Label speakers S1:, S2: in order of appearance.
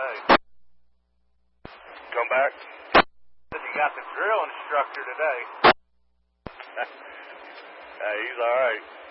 S1: today.
S2: Come back.
S1: Said you got the drill instructor today.
S2: Hey, he's all right.